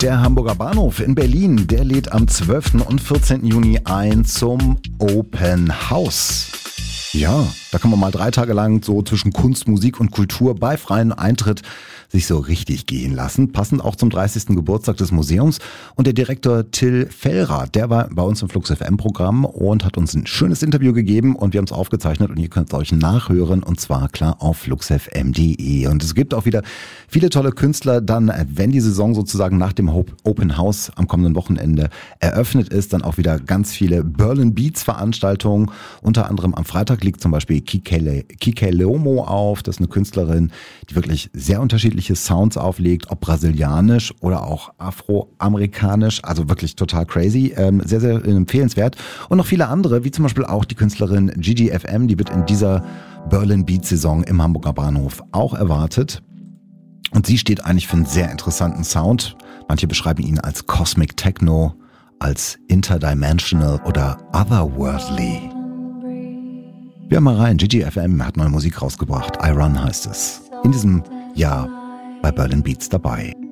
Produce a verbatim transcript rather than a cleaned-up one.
Der Hamburger Bahnhof in Berlin, der lädt am zwölften und vierzehnten Juni ein zum Open House. Ja, da kann man mal drei Tage lang so zwischen Kunst, Musik und Kultur bei freiem Eintritt sich so richtig gehen lassen. Passend auch zum dreißigsten Geburtstag des Museums. Und der Direktor Till Fellrath, der war bei uns im Flux F M-Programm und hat uns ein schönes Interview gegeben und wir haben es aufgezeichnet und ihr könnt es euch nachhören und zwar klar auf fluxfm punkt de. Und es gibt auch wieder viele tolle Künstler dann, wenn die Saison sozusagen nach dem Open House am kommenden Wochenende eröffnet ist, dann auch wieder ganz viele Berlin Beats Veranstaltungen. Unter anderem am Freitag liegt zum Beispiel Kike, Kike Leomo auf. Das ist eine Künstlerin, die wirklich sehr unterschiedliche Sounds auflegt, ob brasilianisch oder auch afroamerikanisch, also wirklich total crazy, ähm, sehr, sehr empfehlenswert. Und noch viele andere, wie zum Beispiel auch die Künstlerin Gigi F M, die wird in dieser Berlin Beat Saison im Hamburger Bahnhof auch erwartet. Und sie steht eigentlich für einen sehr interessanten Sound. Manche beschreiben ihn als Cosmic Techno, als Interdimensional oder Otherworldly. Wir hören mal rein, Gigi F M hat neue Musik rausgebracht, I Run heißt es. In diesem Jahr bei Berlin Beats dabei.